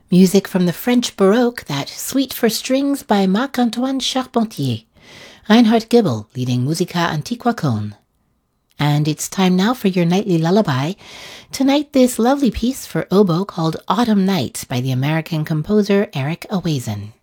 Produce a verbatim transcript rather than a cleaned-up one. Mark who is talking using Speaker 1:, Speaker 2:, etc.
Speaker 1: Music from the French Baroque, that Suite for Strings by Marc-Antoine Charpentier. Reinhard Gibbel leading Musica Antiqua Con. And it's time now for your nightly lullaby. Tonight, this lovely piece for oboe called Autumn Night by the American composer Eric Awesen.